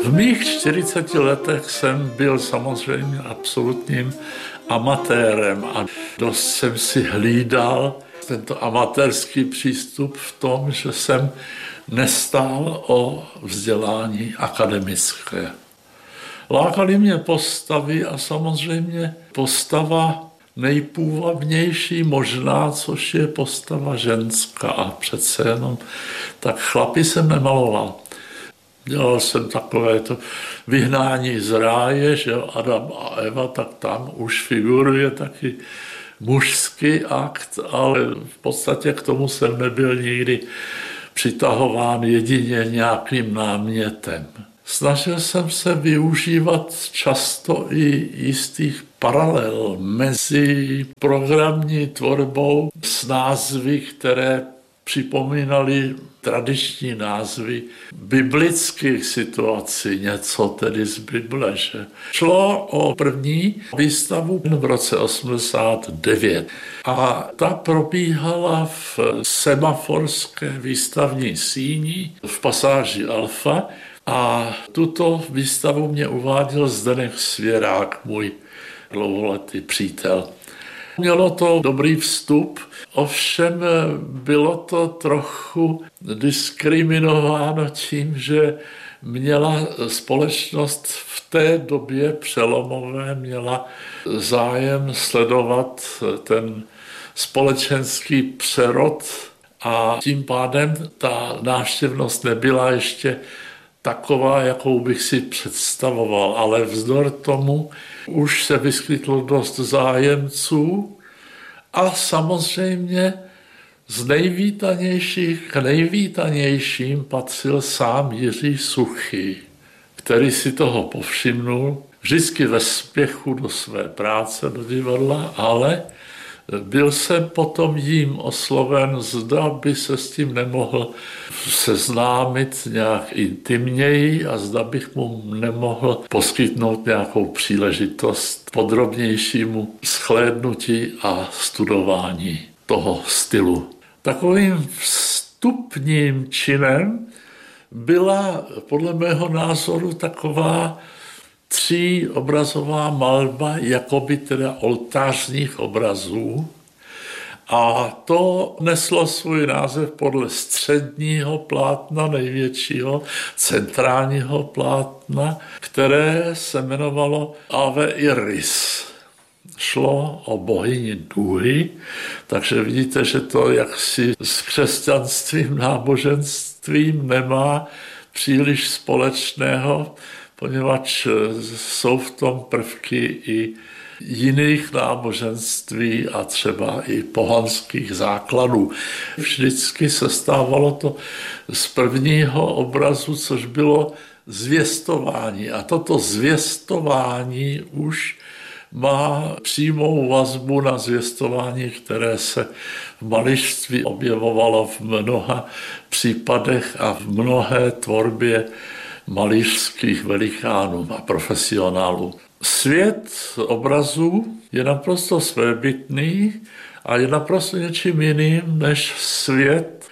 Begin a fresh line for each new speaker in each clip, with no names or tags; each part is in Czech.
V mých 40 letech jsem byl samozřejmě absolutním amatérem a dost jsem si hlídal tento amatérský přístup v tom, že jsem nestál o vzdělání akademické. Lákaly mě postavy a samozřejmě postava nejpůvabnější možná, což je postava ženská. A přece jenom tak chlapi jsem nemaloval. Dělal jsem takové to vyhnání z ráje, že Adam a Eva, tak tam už figuruje taky mužský akt, ale v podstatě k tomu jsem nebyl nikdy přitahován jedině nějakým námětem. Snažil jsem se využívat často i jistých paralel mezi programní tvorbou s názvy, které připomínaly tradiční názvy biblických situací, něco tedy z Bible. Že? Šlo o první výstavu v roce 89 a ta probíhala v semaforské výstavní síni v pasáži Alfa a tuto výstavu mě uváděl Zdeněk Svěrák, můj dlouholetý přítel. Mělo to dobrý vstup, ovšem bylo to trochu diskriminováno tím, že měla společnost v té době přelomové, měla zájem sledovat ten společenský přerod a tím pádem ta návštěvnost nebyla ještě taková, jakou bych si představoval, ale vzdor tomu už se vyskytlo dost zájemců a samozřejmě z nejvítanějších k nejvítanějším patřil sám Jiří Suchý, který si toho povšimnul, vždycky ve spěchu do své práce, do divadla, ale byl jsem potom jím osloven, zda by se s tím nemohl seznámit nějak intimněji a zda bych mu nemohl poskytnout nějakou příležitost podrobnějšímu shlédnutí a studování toho stylu. Takovým vstupním činem byla podle mého názoru taková tříobrazová malba, jakoby teda oltářních obrazů. A to neslo svůj název podle středního plátna, největšího centrálního plátna, které se jmenovalo Ave Iris. Šlo o bohyni Duhy, takže vidíte, že to jaksi s křesťanstvím, náboženstvím nemá příliš společného, poněvadž jsou v tom prvky i jiných náboženství a třeba i pohanských základů. Vždycky se stávalo to z prvního obrazu, což bylo zvěstování. A toto zvěstování už má přímou vazbu na zvěstování, které se v malířství objevovalo v mnoha případech a v mnohé tvorbě malířských velikánů a profesionálů. Svět obrazů je naprosto svébytný a je naprosto něčím jiným než svět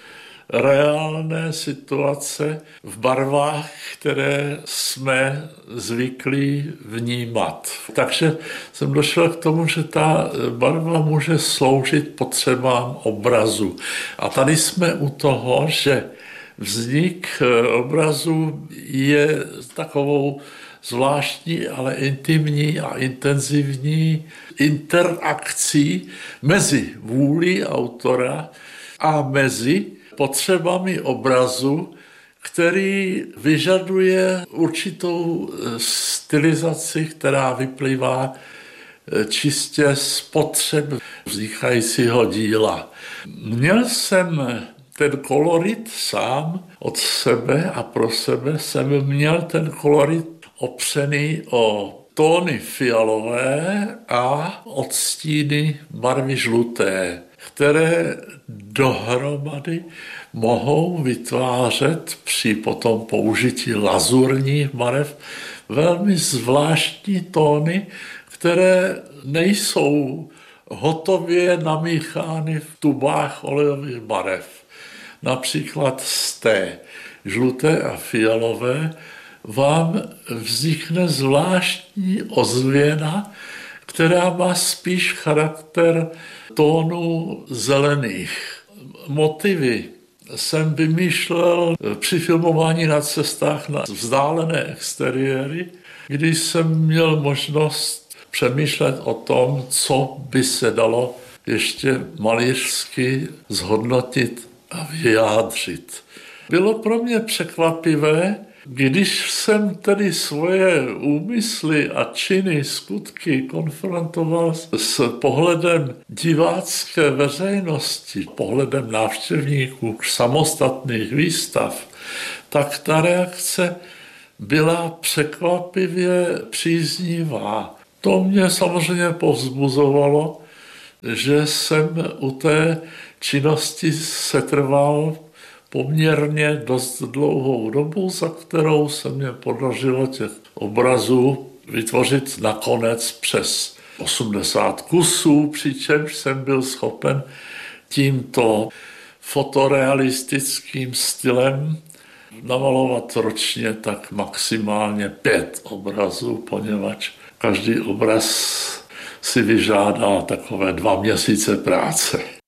reálné situace v barvách, které jsme zvyklí vnímat. Takže jsem došel k tomu, že ta barva může sloužit potřebám obrazu. A tady jsme u toho, že vznik obrazu je takovou zvláštní, ale intimní a intenzivní interakcí mezi vůlí autora a mezi potřebami obrazu, který vyžaduje určitou stylizaci, která vyplývá čistě z potřeb vznikajícího díla. Měl jsem ten kolorit sám od sebe a pro sebe jsem měl ten kolorit opřený o tóny fialové a odstíny barvy žluté, které dohromady mohou vytvářet při potom použití lazurních barev velmi zvláštní tóny, které nejsou hotově namíchány v tubách olejových barev. Například z té žluté a fialové vám vznikne zvláštní ozvěna, která má spíš charakter tónů zelených. Motivy jsem vymýšlel při filmování na cestách na vzdálené exteriéry, kdy jsem měl možnost přemýšlet o tom, co by se dalo ještě malířsky zhodnotit a vyjádřit. Bylo pro mě překvapivé, když jsem tedy svoje úmysly a činy, skutky konfrontoval s pohledem divácké veřejnosti, pohledem návštěvníků samostatných výstav, tak ta reakce byla překvapivě příznivá. To mě samozřejmě povzbuzovalo, že jsem u té činnosti setrval poměrně dost dlouhou dobu, za kterou se mě podařilo těch obrazů vytvořit nakonec přes 80 kusů, přičemž jsem byl schopen tímto fotorealistickým stylem namalovat ročně tak maximálně 5 obrazů, poněvadž každý obraz si vyžádá takové 2 měsíce práce.